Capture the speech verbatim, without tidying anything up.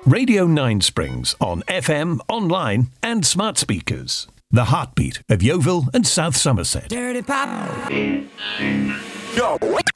Radio Nine Springs on F M, online and smart speakers. The heartbeat of Yeovil and South Somerset. Dirty Pop. Yo.